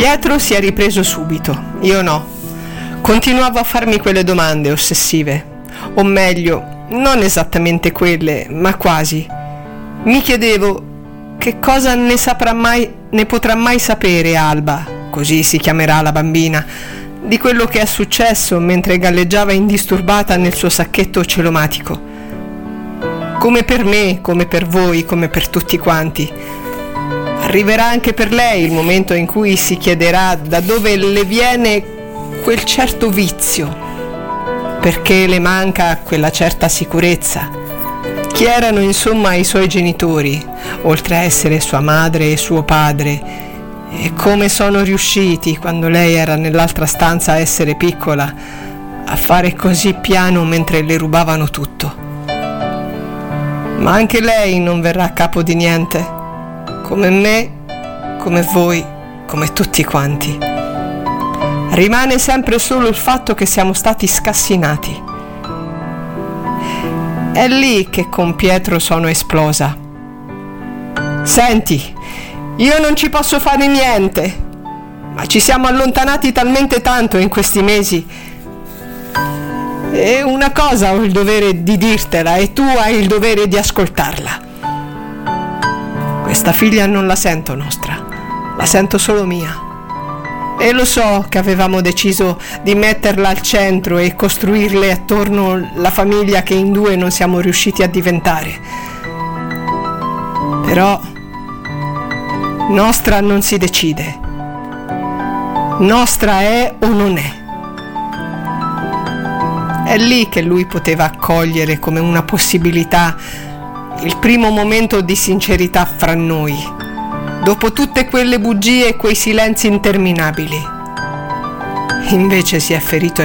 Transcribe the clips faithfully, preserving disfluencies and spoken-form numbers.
Pietro si è ripreso subito, io no. Continuavo a farmi quelle domande ossessive, o meglio, non esattamente quelle, ma quasi. Mi chiedevo che cosa ne saprà mai, ne potrà mai sapere Alba, così si chiamerà la bambina, di quello che è successo mentre galleggiava indisturbata nel suo sacchetto celomatico. Come per me, come per voi, come per tutti quanti. Arriverà anche per lei il momento in cui si chiederà da dove le viene quel certo vizio, perché le manca quella certa sicurezza. Chi erano insomma i suoi genitori, oltre a essere sua madre e suo padre, e come sono riusciti, quando lei era nell'altra stanza a essere piccola, a fare così piano mentre le rubavano tutto. Ma anche lei non verrà a capo di niente, come me, come voi, come tutti quanti. Rimane sempre solo il fatto che siamo stati scassinati. È lì che con Pietro sono esplosa. Senti, io non ci posso fare niente, ma ci siamo allontanati talmente tanto in questi mesi. E una cosa ho il dovere di dirtela e tu hai il dovere di ascoltarla. Questa figlia non la sento nostra, la sento solo mia. E lo so che avevamo deciso di metterla al centro e costruirle attorno la famiglia che in due non siamo riusciti a diventare. Però nostra non si decide. Nostra è o non è. È lì che lui poteva accogliere come una possibilità il primo momento di sincerità fra noi, dopo tutte quelle bugie e quei silenzi interminabili. Invece si è ferito e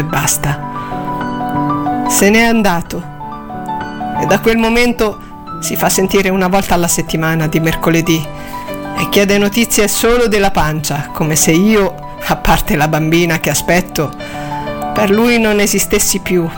basta. Se n'è andato e da quel momento si fa sentire una volta alla settimana di mercoledì e chiede notizie solo della pancia, come se io, a parte la bambina che aspetto, per lui non esistessi più.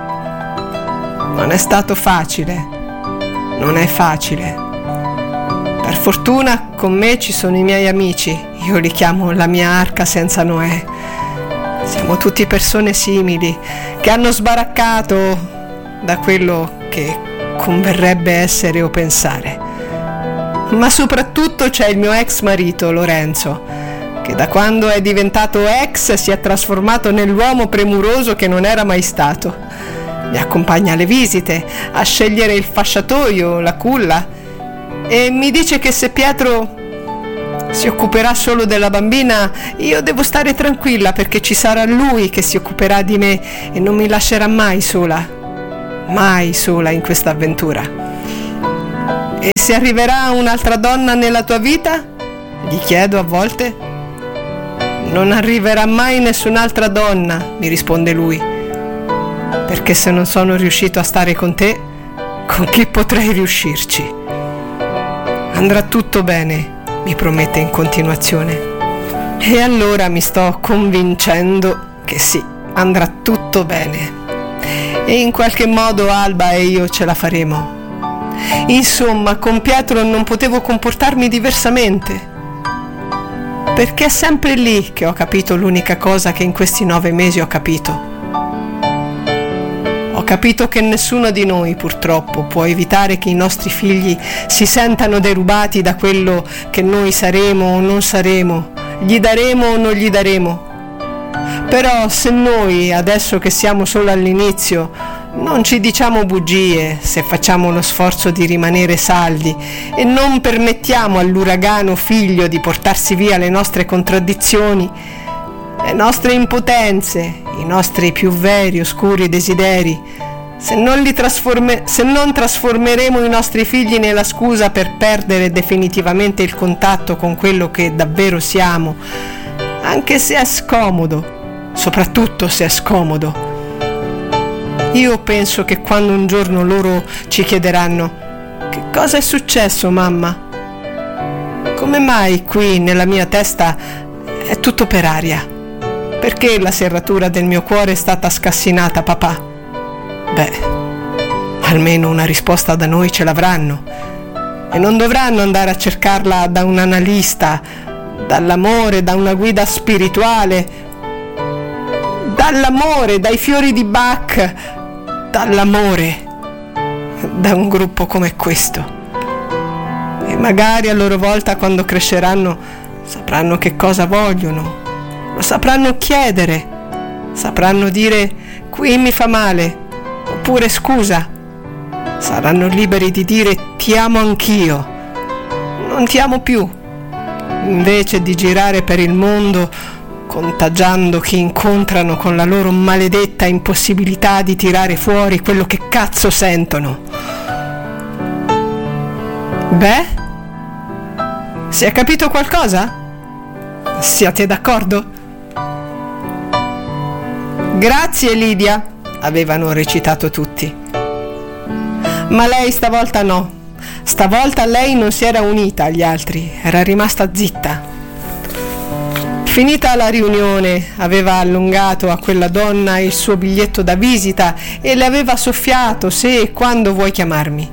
Non è stato facile, non è facile. Per fortuna con me ci sono i miei amici, io li chiamo la mia arca senza Noè. Siamo tutti persone simili, che hanno sbaraccato da quello che converrebbe essere o pensare. Ma soprattutto c'è il mio ex marito Lorenzo, che da quando è diventato ex si è trasformato nell'uomo premuroso che non era mai stato. Mi accompagna alle visite, a scegliere il fasciatoio, la culla, e mi dice che se Pietro si occuperà solo della bambina, io devo stare tranquilla perché ci sarà lui che si occuperà di me e non mi lascerà mai sola, mai sola in questa avventura. E se arriverà un'altra donna nella tua vita? Gli chiedo a volte. Non arriverà mai nessun'altra donna, mi risponde lui, perché se non sono riuscito a stare con te, con chi potrei riuscirci? Andrà tutto bene, mi promette in continuazione. E allora mi sto convincendo che sì, andrà tutto bene. E in qualche modo Alba e io ce la faremo. Insomma, con Pietro non potevo comportarmi diversamente, perché è sempre lì che ho capito l'unica cosa che in questi nove mesi ho capito. Ho capito che nessuno di noi purtroppo può evitare che i nostri figli si sentano derubati da quello che noi saremo o non saremo, gli daremo o non gli daremo. Però se noi, adesso che siamo solo all'inizio, non ci diciamo bugie, se facciamo lo sforzo di rimanere saldi e non permettiamo all'uragano figlio di portarsi via le nostre contraddizioni, le nostre impotenze, i nostri più veri oscuri desideri, se non li trasforme, se non trasformeremo i nostri figli nella scusa per perdere definitivamente il contatto con quello che davvero siamo, anche se è scomodo, soprattutto se è scomodo. Io penso che quando un giorno loro ci chiederanno: che cosa è successo, mamma? Come mai qui nella mia testa è tutto per aria? Perché la serratura del mio cuore è stata scassinata, papà? Beh, almeno una risposta da noi ce l'avranno e non dovranno andare a cercarla da un analista dall'amore, da una guida spirituale, dall'amore, dai fiori di Bach, dall'amore, da un gruppo come questo. E magari a loro volta, quando cresceranno, sapranno che cosa vogliono, lo sapranno chiedere, sapranno dire qui mi fa male, oppure scusa. Saranno liberi di dire ti amo anch'io, non ti amo più, invece di girare per il mondo contagiando chi incontrano con la loro maledetta impossibilità di tirare fuori quello che cazzo sentono. Beh, si è capito qualcosa? Siete d'accordo? Grazie Lidia, avevano recitato tutti. Ma lei stavolta no, stavolta lei non si era unita agli altri, era rimasta zitta. Finita la riunione, aveva allungato a quella donna il suo biglietto da visita e le aveva soffiato se e quando vuoi chiamarmi.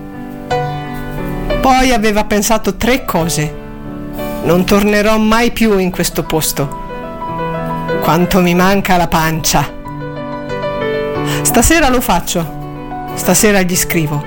Poi aveva pensato tre cose. Non tornerò mai più in questo posto. Quanto mi manca la pancia. Stasera lo faccio. Stasera gli scrivo.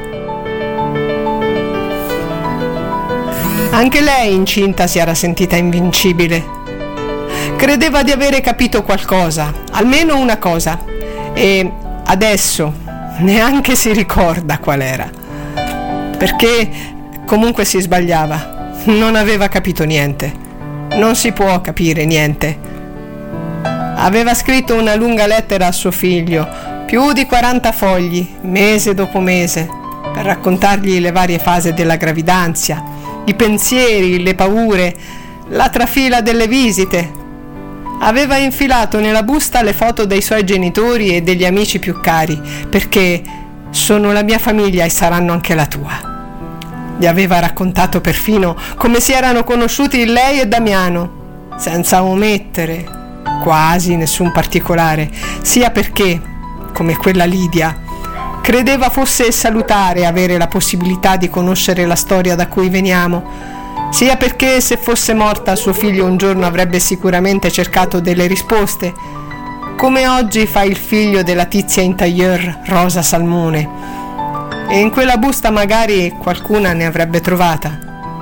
Anche lei incinta si era sentita invincibile. Credeva di avere capito qualcosa, almeno una cosa, e adesso neanche si ricorda qual era, perché comunque si sbagliava, non aveva capito niente, non si può capire niente. Aveva scritto una lunga lettera a suo figlio, più di quaranta fogli, mese dopo mese, per raccontargli le varie fasi della gravidanza, i pensieri, le paure, la trafila delle visite. Aveva infilato nella busta le foto dei suoi genitori e degli amici più cari, perché sono la mia famiglia e saranno anche la tua. Gli aveva raccontato perfino come si erano conosciuti lei e Damiano, senza omettere quasi nessun particolare, sia perché, come quella Lidia, credeva fosse salutare avere la possibilità di conoscere la storia da cui veniamo, sia perché se fosse morta suo figlio un giorno avrebbe sicuramente cercato delle risposte, come oggi fa il figlio della tizia in tailleur Rosa Salmone, e in quella busta magari qualcuna ne avrebbe trovata.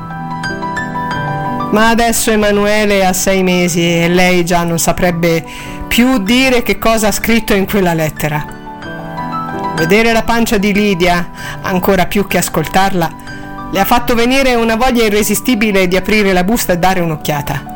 Ma adesso Emanuele ha sei mesi e lei già non saprebbe più dire che cosa ha scritto in quella lettera. Vedere la pancia di Lidia, ancora più che ascoltarla, le ha fatto venire una voglia irresistibile di aprire la busta e dare un'occhiata.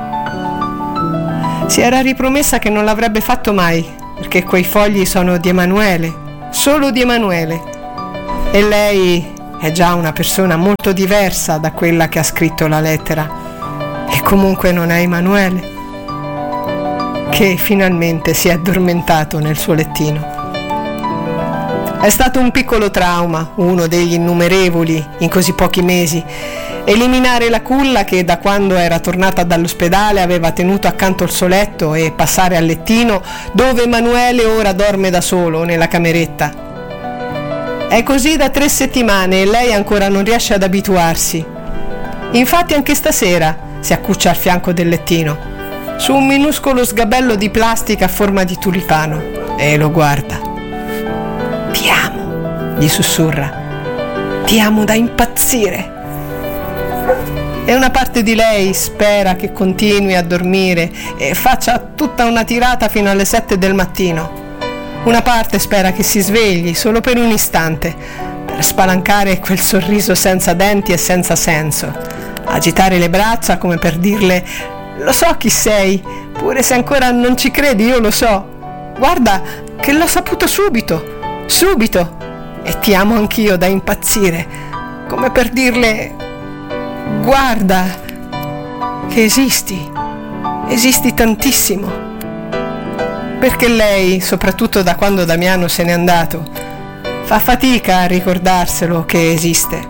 Si era ripromessa che non l'avrebbe fatto mai, perché quei fogli sono di Emanuele, solo di Emanuele. E lei è già una persona molto diversa da quella che ha scritto la lettera. E comunque non è Emanuele, che finalmente si è addormentato nel suo lettino. È stato un piccolo trauma, uno degli innumerevoli in così pochi mesi. Eliminare la culla che da quando era tornata dall'ospedale aveva tenuto accanto al suo letto e passare al lettino dove Emanuele ora dorme da solo nella cameretta. È così da tre settimane e lei ancora non riesce ad abituarsi. Infatti anche stasera si accuccia al fianco del lettino, su un minuscolo sgabello di plastica a forma di tulipano, e lo guarda. Ti amo, gli sussurra. Ti amo da impazzire. E una parte di lei spera che continui a dormire e faccia tutta una tirata fino alle sette del mattino. Una parte spera che si svegli solo per un istante, per spalancare quel sorriso senza denti e senza senso, agitare le braccia come per dirle: lo so chi sei, pure se ancora non ci credi, io lo so. Guarda che l'ho saputo subito. Subito, e ti amo anch'io da impazzire, come per dirle: guarda che esisti, esisti tantissimo. Perché lei, soprattutto da quando Damiano se n'è andato, fa fatica a ricordarselo che esiste.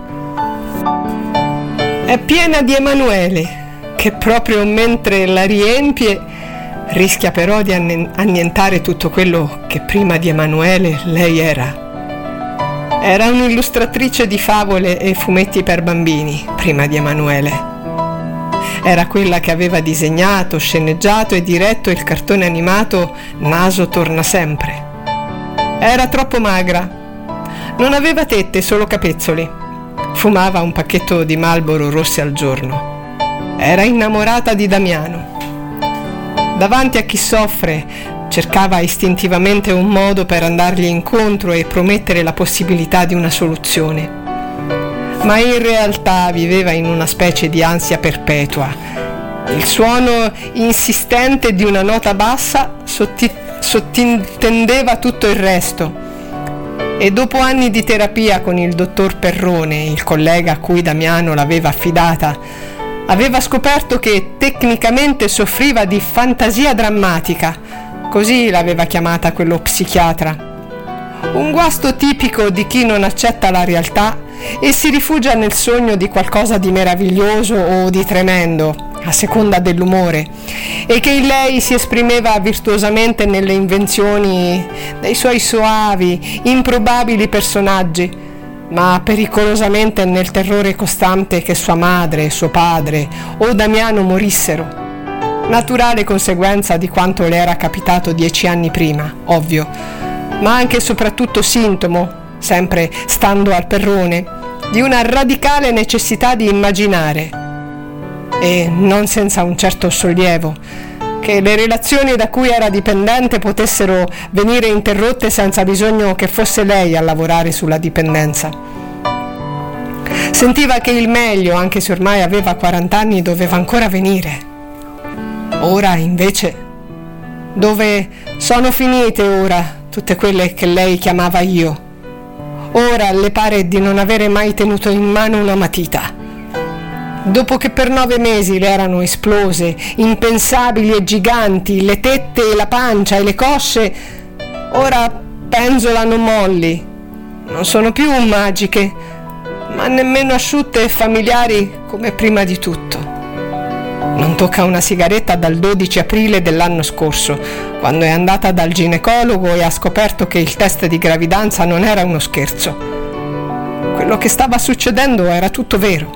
È piena di Emanuele, che proprio mentre la riempie rischia però di annientare tutto quello che prima di Emanuele lei era. Era un'illustratrice di favole e fumetti per bambini prima di Emanuele. Era quella che aveva disegnato, sceneggiato e diretto il cartone animato Naso torna sempre. Era troppo magra. Non aveva tette, solo capezzoli. Fumava un pacchetto di Marlboro rossi al giorno. Era innamorata di Damiano. Davanti a chi soffre, cercava istintivamente un modo per andargli incontro e promettere la possibilità di una soluzione. Ma in realtà viveva in una specie di ansia perpetua. Il suono insistente di una nota bassa sotti- sottintendeva tutto il resto. E dopo anni di terapia con il dottor Perrone, il collega a cui Damiano l'aveva affidata, aveva scoperto che tecnicamente soffriva di fantasia drammatica, così l'aveva chiamata quello psichiatra. Un guasto tipico di chi non accetta la realtà e si rifugia nel sogno di qualcosa di meraviglioso o di tremendo, a seconda dell'umore, e che in lei si esprimeva virtuosamente nelle invenzioni dei suoi soavi, improbabili personaggi, ma pericolosamente nel terrore costante che sua madre, suo padre o Damiano morissero. Naturale conseguenza di quanto le era capitato dieci anni prima, ovvio, ma anche e soprattutto sintomo, sempre stando al Perrone, di una radicale necessità di immaginare, e non senza un certo sollievo, che le relazioni da cui era dipendente potessero venire interrotte senza bisogno che fosse lei a lavorare sulla dipendenza. Sentiva che il meglio, anche se ormai aveva quaranta anni, doveva ancora venire. Ora invece, dove sono finite ora tutte quelle che lei chiamava io? Ora le pare di non avere mai tenuto in mano una matita. Dopo che per nove mesi le erano esplose, impensabili e giganti, le tette e la pancia e le cosce, ora penzolano molli. Non sono più magiche, ma nemmeno asciutte e familiari come prima di tutto. Non tocca una sigaretta dal dodici aprile dell'anno scorso, quando è andata dal ginecologo e ha scoperto che il test di gravidanza non era uno scherzo. Quello che stava succedendo era tutto vero.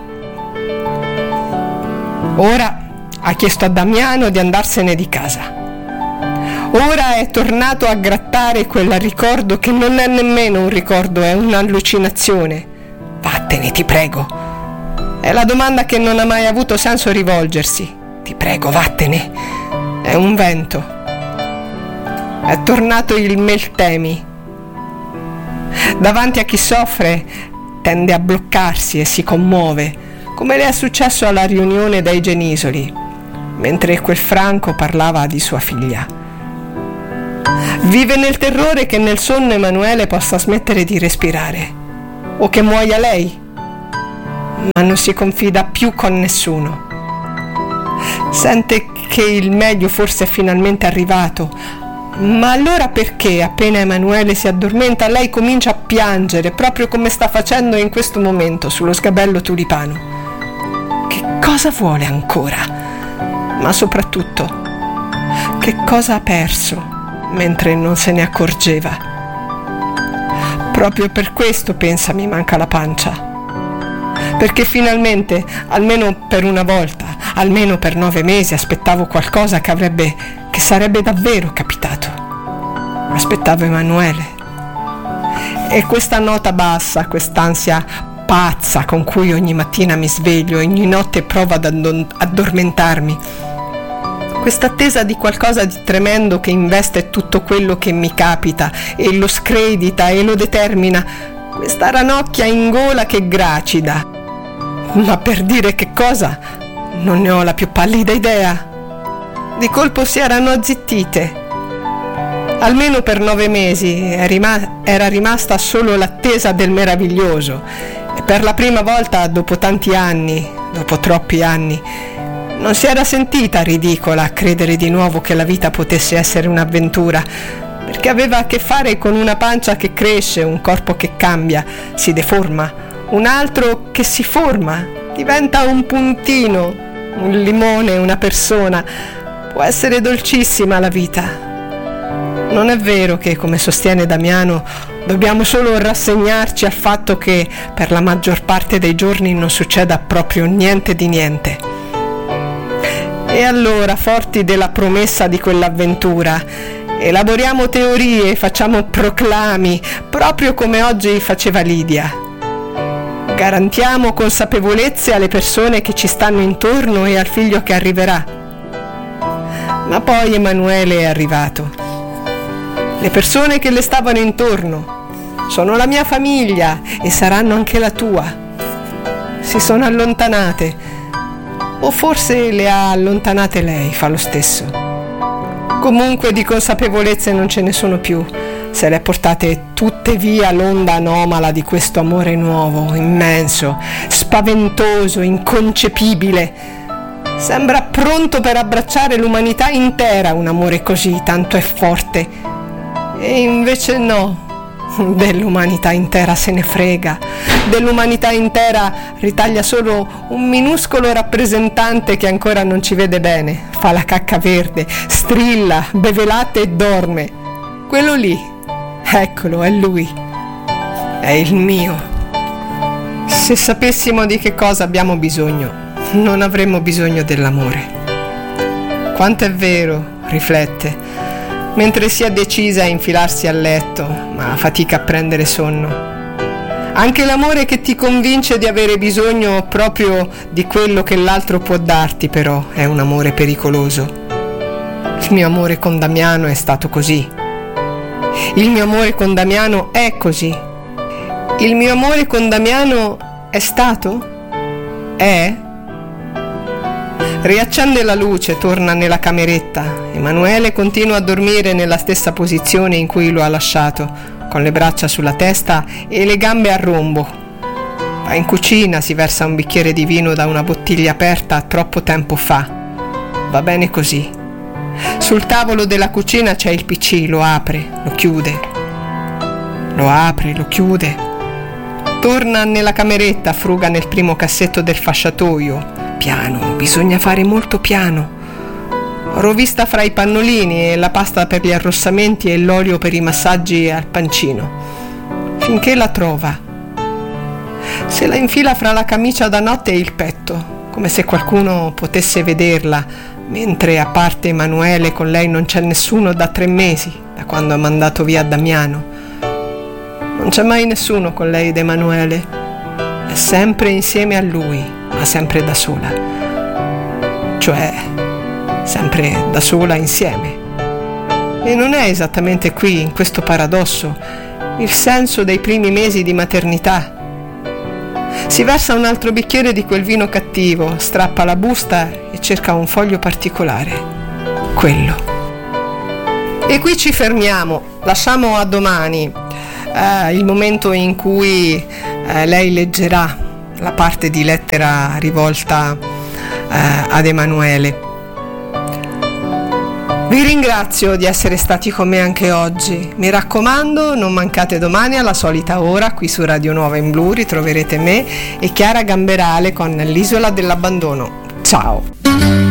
Ora ha chiesto a Damiano di andarsene di casa. Ora è tornato a grattare quel ricordo che non è nemmeno un ricordo, è un'allucinazione. Vattene, ti prego. È la domanda che non ha mai avuto senso rivolgersi. Ti prego, vattene. È un vento. È tornato il Meltemi. Davanti a chi soffre tende a bloccarsi e si commuove, come le è successo alla riunione dei Genisoli, mentre quel Franco parlava di sua figlia. Vive nel terrore che nel sonno Emanuele possa smettere di respirare, o che muoia lei, ma non si confida più con nessuno. Sente che il meglio forse è finalmente arrivato, ma allora perché appena Emanuele si addormenta lei comincia a piangere, proprio come sta facendo in questo momento sullo sgabello tulipano? Che cosa vuole ancora? Ma soprattutto, che cosa ha perso mentre non se ne accorgeva? Proprio per questo, pensa, mi manca la pancia. Perché finalmente, almeno per una volta, almeno per nove mesi, aspettavo qualcosa che avrebbe, che sarebbe davvero capitato. Aspettavo Emanuele. E questa nota bassa, quest'ansia pazza con cui ogni mattina mi sveglio e ogni notte provo ad addormentarmi, questa attesa di qualcosa di tremendo che investe tutto quello che mi capita e lo scredita e lo determina, questa ranocchia in gola che gracida. Ma per dire che cosa, non ne ho la più pallida idea. Di colpo si erano azzittite. Almeno per nove mesi era rimasta solo l'attesa del meraviglioso, e per la prima volta dopo tanti anni, dopo troppi anni, non si era sentita ridicola a credere di nuovo che la vita potesse essere un'avventura, perché aveva a che fare con una pancia che cresce, un corpo che cambia, si deforma, un altro che si forma, diventa un puntino, un limone, una persona. Può essere dolcissima la vita. Non è vero che, come sostiene Damiano, dobbiamo solo rassegnarci al fatto che per la maggior parte dei giorni non succeda proprio niente di niente. E allora, forti della promessa di quell'avventura, elaboriamo teorie, facciamo proclami, proprio come oggi faceva Lidia. Garantiamo consapevolezze alle persone che ci stanno intorno e al figlio che arriverà. Ma poi Emanuele è arrivato. Le persone che le stavano intorno sono la mia famiglia e saranno anche la tua. Si sono allontanate. O forse le ha allontanate lei, fa lo stesso. Comunque di consapevolezze non ce ne sono più. Se le portate tutte via l'onda anomala di questo amore nuovo, immenso, spaventoso, inconcepibile. Sembra pronto per abbracciare l'umanità intera un amore così, tanto è forte. E invece no. Dell'umanità intera se ne frega, dell'umanità intera ritaglia solo un minuscolo rappresentante che ancora non ci vede bene, fa la cacca verde, strilla, beve latte e dorme. Quello lì, eccolo, è lui, è il mio. Se sapessimo di che cosa abbiamo bisogno, non avremmo bisogno dell'amore. Quanto è vero, riflette, mentre si è decisa a infilarsi a letto, ma fatica a prendere sonno. Anche l'amore che ti convince di avere bisogno proprio di quello che l'altro può darti, però, è un amore pericoloso. Il mio amore con Damiano è stato così. Il mio amore con Damiano è così. Il mio amore con Damiano è stato? È? Riaccende la luce, torna nella cameretta. Emanuele continua a dormire nella stessa posizione in cui lo ha lasciato, con le braccia sulla testa e le gambe a rombo. Va in cucina, si versa un bicchiere di vino da una bottiglia aperta troppo tempo fa. Va bene così. Sul tavolo della cucina c'è il P C, lo apre, lo chiude. Lo apre, lo chiude. Torna nella cameretta, fruga nel primo cassetto del fasciatoio. Piano, bisogna fare molto piano. Rovista fra i pannolini e la pasta per gli arrossamenti e l'olio per i massaggi al pancino, finché la trova. Se la infila fra la camicia da notte e il petto, come se qualcuno potesse vederla, mentre a parte Emanuele con lei non c'è nessuno da tre mesi, da quando ha mandato via Damiano. Non c'è mai nessuno con lei ed Emanuele, è sempre insieme a lui, ma sempre da sola, cioè sempre da sola insieme. E non è esattamente qui, in questo paradosso, il senso dei primi mesi di maternità. Si versa un altro bicchiere di quel vino cattivo, strappa la busta e cerca un foglio particolare, quello. E qui ci fermiamo, lasciamo a domani eh, il momento in cui eh, lei leggerà la parte di lettera rivolta eh, ad Emanuele. Vi ringrazio di essere stati con me anche oggi. Mi raccomando, non mancate domani alla solita ora qui su Radio Nuova in Blu, ritroverete me e Chiara Gamberale con l'Isola dell'Abbandono. Ciao!